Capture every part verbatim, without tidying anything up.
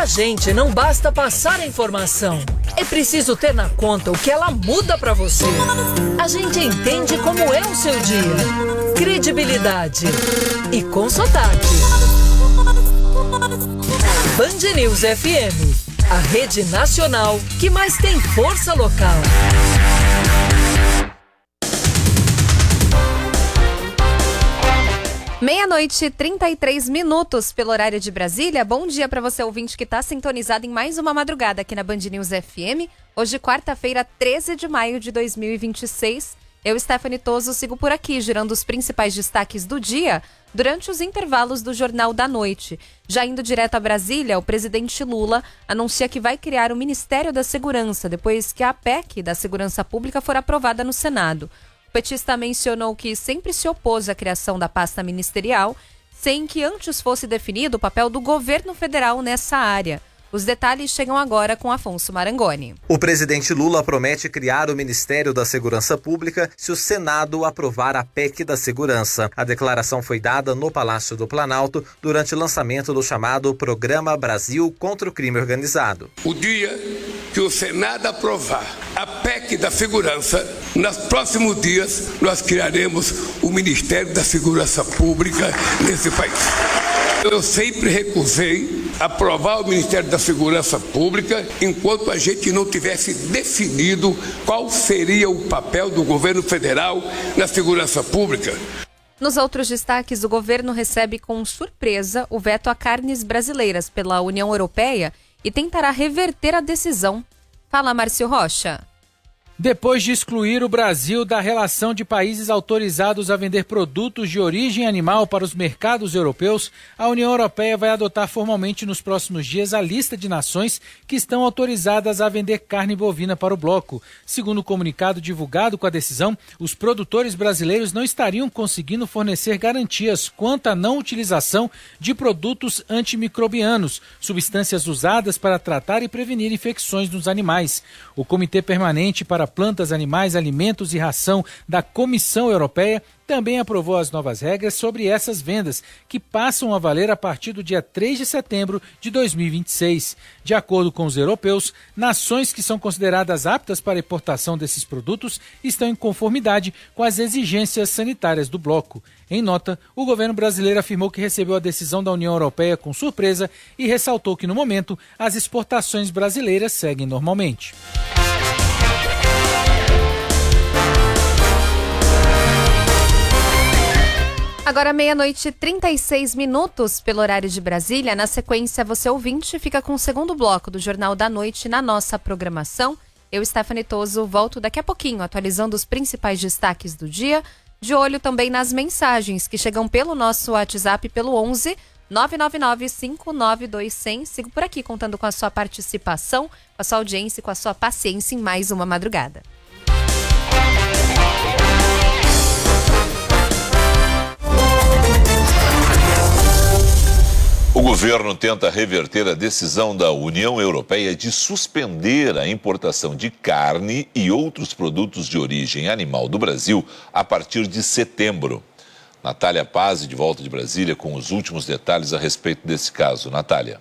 Pra gente não basta passar a informação, é preciso ter na conta o que ela muda pra você. A gente entende como é o seu dia. Credibilidade e com sotaque. Band News F M, a rede nacional que mais tem força local. Meia-noite, trinta e três minutos pelo horário de Brasília. Bom dia para você, ouvinte, que está sintonizado em mais uma madrugada aqui na Band News F M. Hoje, quarta-feira, treze de maio de dois mil e vinte e seis. Eu, Stephanie Toso, sigo por aqui, girando os principais destaques do dia durante os intervalos do Jornal da Noite. Já indo direto a Brasília, o presidente Lula anuncia que vai criar o Ministério da Segurança, depois que a P E C da Segurança Pública for aprovada no Senado. O petista mencionou que sempre se opôs à criação da pasta ministerial, sem que antes fosse definido o papel do governo federal nessa área. Os detalhes chegam agora com Afonso Marangoni. O presidente Lula promete criar o Ministério da Segurança Pública se o Senado aprovar a P E C da Segurança. A declaração foi dada no Palácio do Planalto durante o lançamento do chamado Programa Brasil contra o Crime Organizado. O dia que o Senado aprovar a P E C da Segurança, nos próximos dias nós criaremos o Ministério da Segurança Pública nesse país. Eu sempre recusei aprovar o Ministério da Segurança Pública enquanto a gente não tivesse definido qual seria o papel do governo federal na segurança pública. Nos outros destaques, o governo recebe com surpresa o veto a carnes brasileiras pela União Europeia e tentará reverter a decisão. Fala, Márcio Rocha. Depois de excluir o Brasil da relação de países autorizados a vender produtos de origem animal para os mercados europeus, a União Europeia vai adotar formalmente nos próximos dias a lista de nações que estão autorizadas a vender carne bovina para o bloco. Segundo o comunicado divulgado com a decisão, os produtores brasileiros não estariam conseguindo fornecer garantias quanto à não utilização de produtos antimicrobianos, substâncias usadas para tratar e prevenir infecções nos animais. O Comitê Permanente para Plantas, Animais, Alimentos e Ração da Comissão Europeia também aprovou as novas regras sobre essas vendas, que passam a valer a partir do dia três de setembro de dois mil e vinte e seis. De acordo com os europeus, nações que são consideradas aptas para a importação desses produtos estão em conformidade com as exigências sanitárias do bloco. Em nota, o governo brasileiro afirmou que recebeu a decisão da União Europeia com surpresa e ressaltou que, no momento, as exportações brasileiras seguem normalmente. Agora meia-noite, trinta e seis minutos pelo horário de Brasília. Na sequência, você ouvinte fica com o segundo bloco do Jornal da Noite na nossa programação. Eu, Stephanie Toso, volto daqui a pouquinho, atualizando os principais destaques do dia. De olho também nas mensagens que chegam pelo nosso WhatsApp pelo onze nove nove nove cinco nove dois zero zero. Sigo por aqui contando com a sua participação, com a sua audiência e com a sua paciência em mais uma madrugada. O governo tenta reverter a decisão da União Europeia de suspender a importação de carne e outros produtos de origem animal do Brasil a partir de setembro. Natália Pazzi, de volta de Brasília, com os últimos detalhes a respeito desse caso. Natália.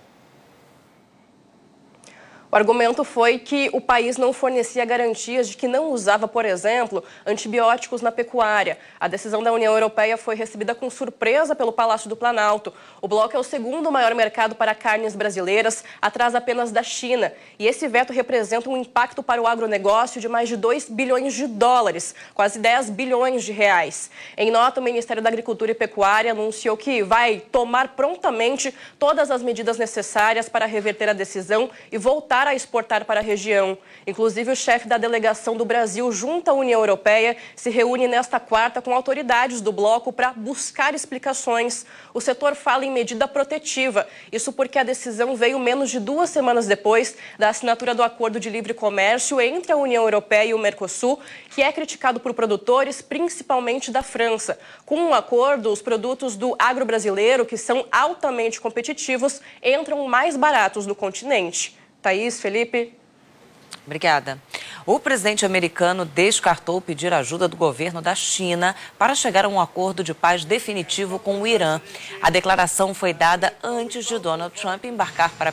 O argumento foi que o país não fornecia garantias de que não usava, por exemplo, antibióticos na pecuária. A decisão da União Europeia foi recebida com surpresa pelo Palácio do Planalto. O bloco é o segundo maior mercado para carnes brasileiras, atrás apenas da China. E esse veto representa um impacto para o agronegócio de mais de dois bilhões de dólares, quase dez bilhões de reais. Em nota, o Ministério da Agricultura e Pecuária anunciou que vai tomar prontamente todas as medidas necessárias para reverter a decisão e voltar a exportar para a região. Inclusive, o chefe da delegação do Brasil junto à União Europeia se reúne nesta quarta com autoridades do bloco para buscar explicações. O setor fala em medida protetiva, isso porque a decisão veio menos de duas semanas depois da assinatura do Acordo de Livre Comércio entre a União Europeia e o Mercosul, que é criticado por produtores, principalmente da França. Com o acordo, os produtos do agro brasileiro, que são altamente competitivos, entram mais baratos no continente. Thaís, Felipe. Obrigada. O presidente americano descartou pedir ajuda do governo da China para chegar a um acordo de paz definitivo com o Irã. A declaração foi dada antes de Donald Trump embarcar para